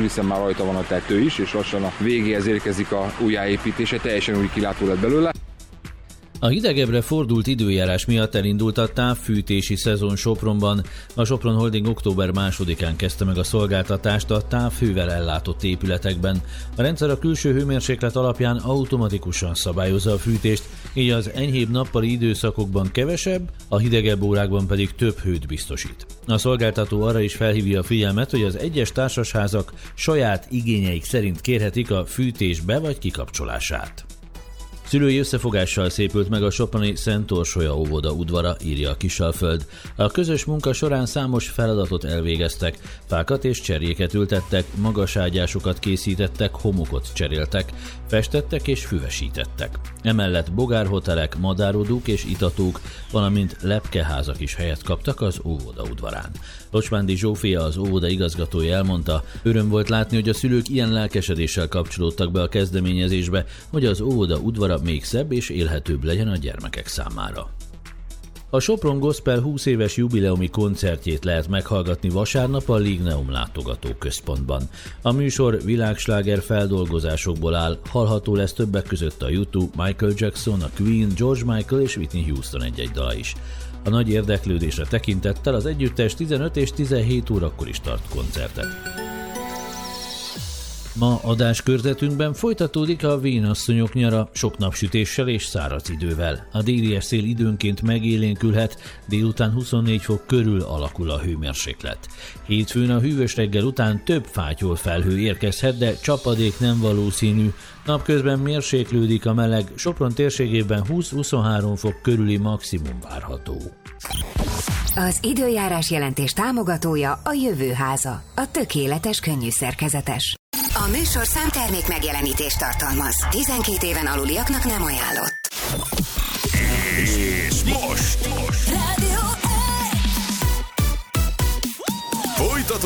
hiszen már rajta van a tető is, és lassan a végéhez érkezik a újjáépítése, teljesen új kilátó lett belőle. A hidegebbre fordult időjárás miatt elindult a távfűtési szezon Sopronban. A Sopron Holding október 2-án kezdte meg a szolgáltatást a távhővel ellátott épületekben. A rendszer a külső hőmérséklet alapján automatikusan szabályozza a fűtést, így az enyhébb nappali időszakokban kevesebb, a hidegebb órákban pedig több hőt biztosít. A szolgáltató arra is felhívja a figyelmet, hogy az egyes társasházak saját igényeik szerint kérhetik a fűtés be- vagy kikapcsolását. Szülői összefogással szépült meg a soproni Szent Orsolya óvoda udvara, írja a Kisalföld. A közös munka során számos feladatot elvégeztek, fákat és cserjéket ültettek, magas ágyásokat készítettek, homokot cseréltek, festettek és füvesítettek. Emellett bogárhotelek, madárodók és itatók, valamint lepkeházak is helyet kaptak az óvoda udvarán. Locsmándi Zsófia, az óvoda igazgatója elmondta, öröm volt látni, hogy a szülők ilyen lelkesedéssel kapcsolódtak be a kezdeményezésbe, hogy az óvoda udvara még szebb és élhetőbb legyen a gyermekek számára. A Sopron Gospel 20 éves jubileumi koncertjét lehet meghallgatni vasárnap a Ligneum látogatóközpontban. A műsor világsláger feldolgozásokból áll, hallható lesz többek között a U2, Michael Jackson, a Queen, George Michael és Whitney Houston egy-egy dala is. A nagy érdeklődésre tekintettel az együttes 15 és 17 órakor is tart koncertet. Ma adáskörzetünkben folytatódik a vénasszonyok nyara, sok napsütéssel és száraz idővel. A délies szél időnként megélénkülhet, délután 24 fok körül alakul a hőmérséklet. Hétfőn a hűvös reggel után több fátyol felhő érkezhet, de csapadék nem valószínű. Napközben mérséklődik a meleg, Sopron térségében 20-23 fok körüli maximum várható. Az időjárás jelentés támogatója a Jövőháza, a tökéletes könnyű szerkezetes. A műsor számtermék megjelenítést tartalmaz. 12 éven aluliaknak nem ajánlott.